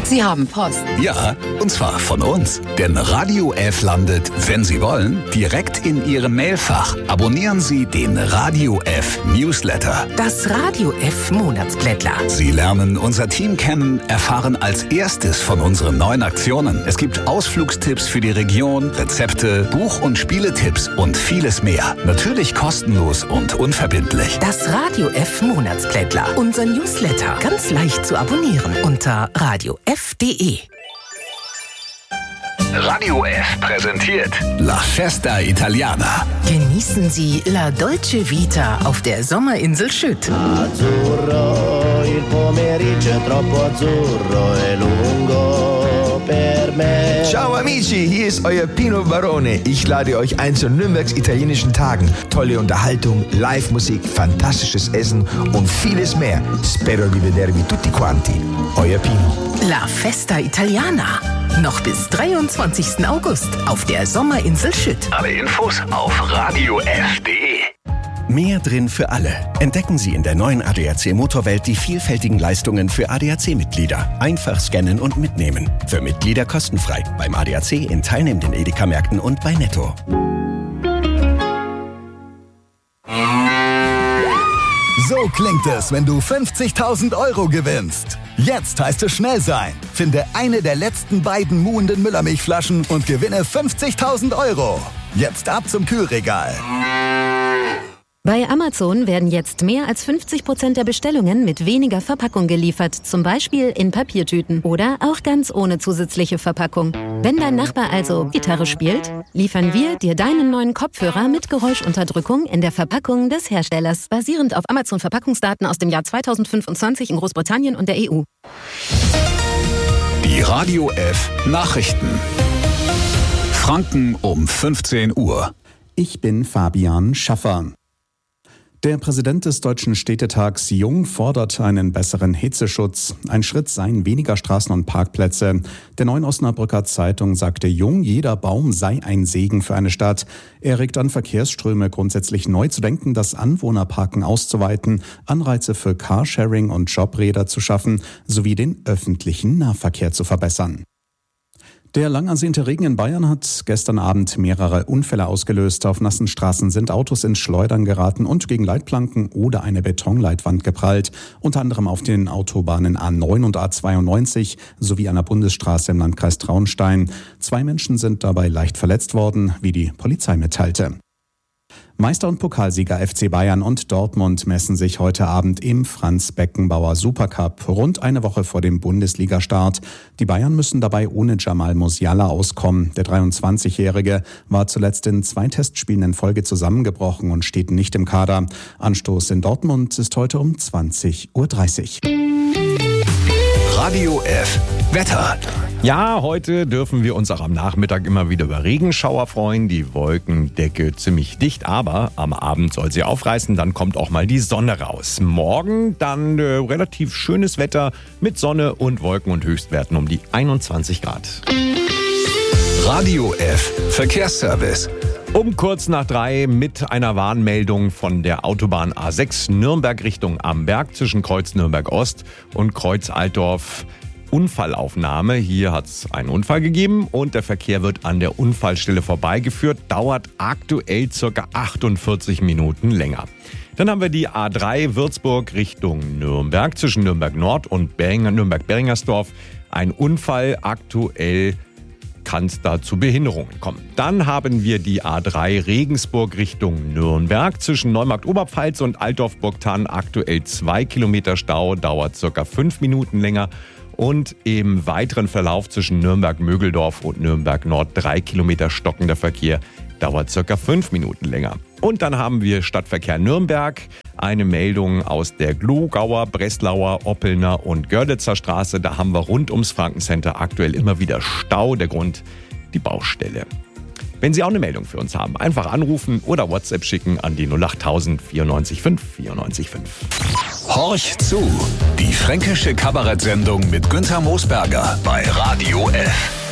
Sie haben Post. Ja, und zwar von uns. Denn Radio F landet, wenn Sie wollen, direkt in Ihrem Mailfach. Abonnieren Sie den Radio F Newsletter. Das Radio F Monatsblättler. Sie lernen unser Team kennen, erfahren als erstes von unseren neuen Aktionen. Es gibt Ausflugstipps für die Region, Rezepte, Buch- und Spieletipps und vieles mehr. Natürlich kostenlos und unverbindlich. Das Radio F Monatsblättler. Unser Newsletter. Ganz leicht zu abonnieren unter radiof.de. Radio F präsentiert La Festa Italiana. Genießen Sie La Dolce Vita auf der Sommerinsel Schütt. Azzurro, il pomeriggio è troppo azzurro e lungo per me. Ciao amici, hier ist euer Pino Barone. Ich lade euch ein zu Nürnbergs italienischen Tagen. Tolle Unterhaltung, Live-Musik, fantastisches Essen und vieles mehr. Spero di vedervi tutti quanti. Euer Pino. La Festa Italiana. Noch bis 23. August auf der Sommerinsel Schütt. Alle Infos auf radiof.de. Mehr drin für alle. Entdecken Sie in der neuen ADAC Motorwelt die vielfältigen Leistungen für ADAC-Mitglieder. Einfach scannen und mitnehmen. Für Mitglieder kostenfrei. Beim ADAC in teilnehmenden Edeka-Märkten und bei Netto. So klingt es, wenn du 50.000 € gewinnst. Jetzt heißt es schnell sein. Finde eine der letzten beiden muhenden Müllermilchflaschen und gewinne 50.000 €. Jetzt ab zum Kühlregal. Bei Amazon werden jetzt mehr als 50% der Bestellungen mit weniger Verpackung geliefert, zum Beispiel in Papiertüten oder auch ganz ohne zusätzliche Verpackung. Wenn dein Nachbar also Gitarre spielt, liefern wir dir deinen neuen Kopfhörer mit Geräuschunterdrückung in der Verpackung des Herstellers, basierend auf Amazon-Verpackungsdaten aus dem Jahr 2025 in Großbritannien und der EU. Die Radio F Nachrichten. Franken um 15 Uhr. Ich bin Fabian Schaffer. Der Präsident des Deutschen Städtetags Jung fordert einen besseren Hitzeschutz. Ein Schritt seien weniger Straßen und Parkplätze. Der Neuen Osnabrücker Zeitung sagte Jung, jeder Baum sei ein Segen für eine Stadt. Er regt an, Verkehrsströme grundsätzlich neu zu denken, das Anwohnerparken auszuweiten, Anreize für Carsharing und Jobräder zu schaffen, sowie den öffentlichen Nahverkehr zu verbessern. Der lang ersehnte Regen in Bayern hat gestern Abend mehrere Unfälle ausgelöst. Auf nassen Straßen sind Autos ins Schleudern geraten und gegen Leitplanken oder eine Betonleitwand geprallt. Unter anderem auf den Autobahnen A9 und A92 sowie an der Bundesstraße im Landkreis Traunstein. 2 Menschen sind dabei leicht verletzt worden, wie die Polizei mitteilte. Meister und Pokalsieger FC Bayern und Dortmund messen sich heute Abend im Franz-Beckenbauer Supercup, rund eine Woche vor dem Bundesliga-Start. Die Bayern müssen dabei ohne Jamal Musiala auskommen. Der 23-Jährige war zuletzt in 2 Testspielen in Folge zusammengebrochen und steht nicht im Kader. Anstoß in Dortmund ist heute um 20:30 Uhr. Radio F Wetter. Ja, heute dürfen wir uns auch am Nachmittag immer wieder über Regenschauer freuen. Die Wolkendecke ziemlich dicht, aber am Abend soll sie aufreißen. Dann kommt auch mal die Sonne raus. Morgen dann relativ schönes Wetter mit Sonne und Wolken und Höchstwerten um die 21 Grad. Radio F Verkehrsservice. Um kurz nach 3 mit einer Warnmeldung von der Autobahn A6 Nürnberg Richtung Amberg zwischen Kreuz Nürnberg Ost und Kreuz Altdorf. Unfallaufnahme. Hier hat es einen Unfall gegeben und der Verkehr wird an der Unfallstelle vorbeigeführt. Dauert aktuell ca. 48 Minuten länger. Dann haben wir die A3 Würzburg Richtung Nürnberg zwischen Nürnberg Nord und Nürnberg-Beringersdorf. Ein Unfall, aktuell kann es da zu Behinderungen kommen. Dann haben wir die A3 Regensburg Richtung Nürnberg zwischen Neumarkt-Oberpfalz und Altdorf-Burgthann. Aktuell 2 Kilometer Stau, dauert ca. 5 Minuten länger. Und im weiteren Verlauf zwischen Nürnberg-Mögeldorf und Nürnberg-Nord 3 Kilometer stockender Verkehr, dauert ca. 5 Minuten länger. Und dann haben wir Stadtverkehr Nürnberg. Eine Meldung aus der Glogauer, Breslauer, Oppelner und Görlitzer Straße. Da haben wir rund ums Frankencenter aktuell immer wieder Stau. Der Grund, die Baustelle. Wenn Sie auch eine Meldung für uns haben, einfach anrufen oder WhatsApp schicken an die 08000 94 5 94 5. Horch zu, die fränkische Kabarettsendung mit Günther Moosberger bei Radio F.